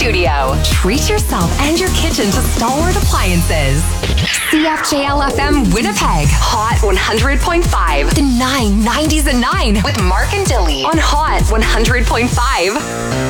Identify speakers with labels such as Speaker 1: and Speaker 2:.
Speaker 1: studio. Treat yourself and your kitchen to Stalwart Appliances. CFJL FM Winnipeg, Hot 100.5. The 990s at 9 with Mark and Dilly on Hot 100.5.